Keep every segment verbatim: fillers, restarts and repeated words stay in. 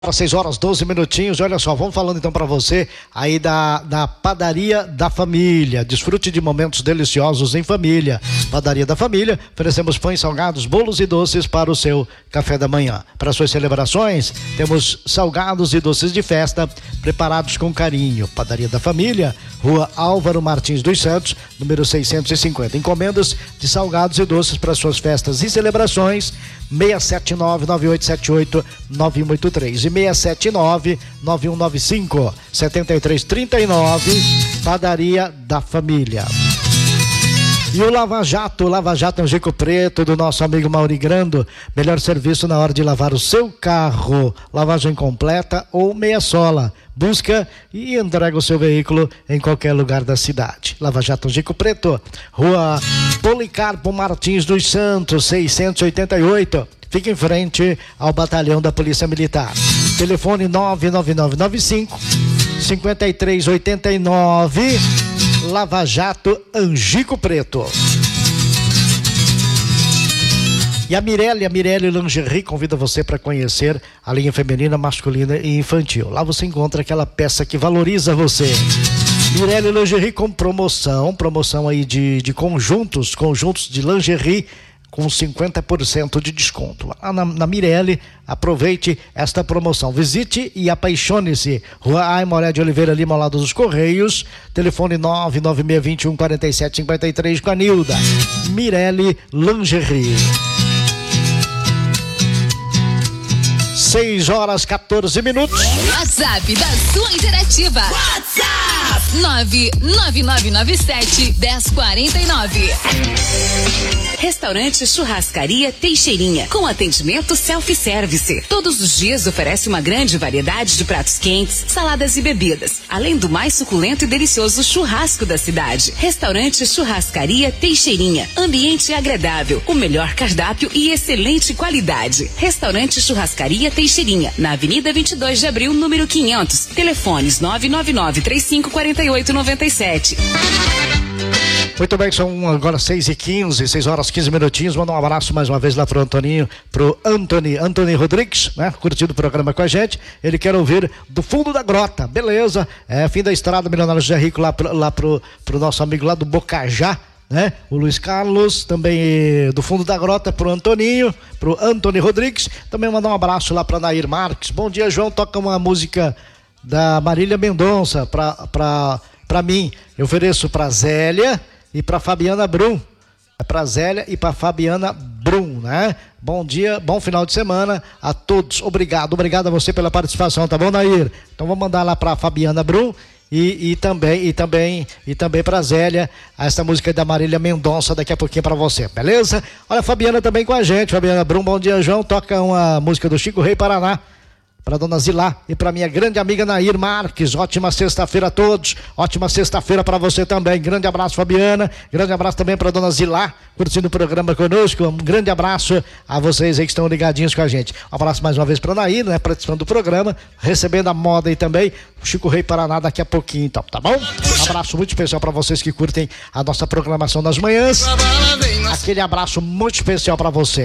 seis horas, doze minutinhos. Olha só, vamos falando então para você aí da, da Padaria da Família. Desfrute de momentos deliciosos em família. Padaria da Família, oferecemos pães, salgados, bolos e doces para o seu café da manhã. Para suas celebrações, temos salgados e doces de festa preparados com carinho. Padaria da Família, Rua Álvaro Martins dos Santos, número seiscentos e cinquenta. Encomendas de salgados e doces para suas festas e celebrações, seis sete nove, nove oito sete oito, nove um oito três e seis sete nove, nove um nove cinco, sete três três nove. Padaria da Família. E o Lava Jato, Lava Jato Angico Preto, do nosso amigo Mauri Grando. Melhor serviço na hora de lavar o seu carro. Lavagem completa ou meia sola. Busca e entrega o seu veículo em qualquer lugar da cidade. Lava Jato Angico Preto, Rua Policarpo Martins dos Santos, seiscentos e oitenta e oito. Fica em frente ao batalhão da Polícia Militar. Telefone nove nove nove nove cinco, cinco três oito nove. Lava Jato Angico Preto. E a Mirelle, a Mirelle Lingerie convida você para conhecer a linha feminina, masculina e infantil. Lá você encontra aquela peça que valoriza você. Mirelle Lingerie com promoção, promoção aí de, de conjuntos, conjuntos de lingerie com cinquenta por cento de desconto. Lá na, na Mirelle, aproveite esta promoção. Visite e apaixone-se. Rua Aimoré de Oliveira Lima, ao lado dos Correios. Telefone nove nove seis dois um, quatro sete cinco três com a Nilda. Mirelle Lingerie. seis horas, quatorze minutos. WhatsApp da sua interativa. WhatsApp nove nove nove nove sete, um zero quatro nove. Restaurante Churrascaria Teixeirinha, com atendimento self-service. Todos os dias oferece uma grande variedade de pratos quentes, saladas e bebidas, além do mais suculento e delicioso churrasco da cidade. Restaurante Churrascaria Teixeirinha, ambiente agradável, o melhor cardápio e excelente qualidade. Restaurante Churrascaria Teixeirinha, na Avenida vinte e dois de abril, número quinhentos. Telefones nove nove nove, três cinco quatro oito, nove sete. Muito bem, são agora seis e quinze, seis horas, quinze minutinhos. Manda um abraço mais uma vez lá pro Antoninho, pro Anthony, Anthony Rodrigues, né? Curtindo o programa com a gente. Ele quer ouvir Do Fundo da Grota, beleza? É, fim da estrada, Milionário José Rico, lá, pro, lá pro, pro nosso amigo lá do Bocajá, né? O Luiz Carlos, também do Fundo da Grota pro Antoninho, pro Anthony Rodrigues. Também mandar um abraço lá pra Nair Marques. Bom dia, João, toca uma música da Marília Mendonça pra, pra, pra mim. Eu ofereço pra Zélia e para Fabiana Brum, é para Zélia e para Fabiana Brum, né? Bom dia, bom final de semana a todos. Obrigado, obrigado a você pela participação, tá bom, Nair? Então vamos mandar lá para Fabiana Brum e, e também e também e também para Zélia essa música da Marília Mendonça daqui a pouquinho para você, beleza? Olha a Fabiana também com a gente, Fabiana Brum, bom dia, João. Toca uma música do Chico Rei Paraná para dona Zilá e para minha grande amiga Nair Marques. Ótima sexta-feira a todos, ótima sexta-feira para você também. Grande abraço, Fabiana, grande abraço também para dona Zilá, curtindo o programa conosco. Um grande abraço a vocês aí que estão ligadinhos com a gente. Um abraço mais uma vez para Nair, né, participando do programa, recebendo a moda aí também, o Chico Rei Paraná daqui a pouquinho, então, tá bom? Um abraço muito especial para vocês que curtem a nossa programação das manhãs. Aquele abraço muito especial para você.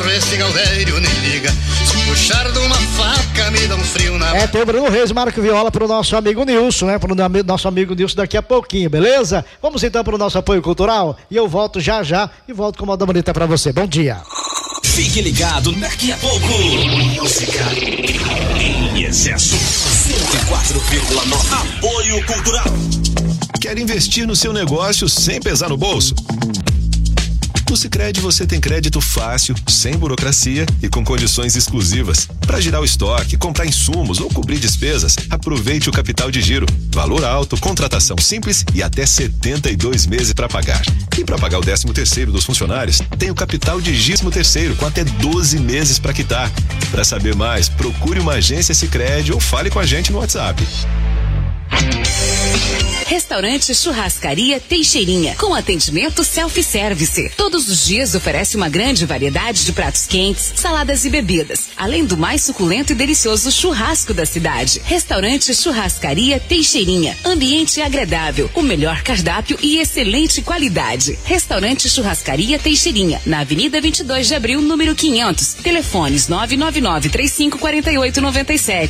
É, tem o Bruno Reis e Marco Viola pro nosso amigo Nilson, né? Pro nosso amigo Nilson daqui a pouquinho, beleza? Vamos então pro nosso apoio cultural e eu volto já já e volto com moda bonita pra você. Bom dia. Fique ligado, daqui a pouco. Música em excesso. cento e quatro vírgula nove. Apoio cultural. Quer investir no seu negócio sem pesar no bolso? No Sicredi você tem crédito fácil, sem burocracia e com condições exclusivas. Para girar o estoque, comprar insumos ou cobrir despesas, aproveite o capital de giro. Valor alto, contratação simples e até setenta e dois meses para pagar. E para pagar o décimo terceiro dos funcionários, tem o capital de décimo terceiro com até doze meses para quitar. Para saber mais, procure uma agência Sicredi ou fale com a gente no WhatsApp. Restaurante Churrascaria Teixeirinha, com atendimento self-service. Todos os dias oferece uma grande variedade de pratos quentes, saladas e bebidas, além do mais suculento e delicioso churrasco da cidade. Restaurante Churrascaria Teixeirinha, ambiente agradável, o melhor cardápio e excelente qualidade. Restaurante Churrascaria Teixeirinha, na Avenida vinte e dois de Abril, número quinhentos. Telefones nove nove nove, três cinco quatro oito, nove sete.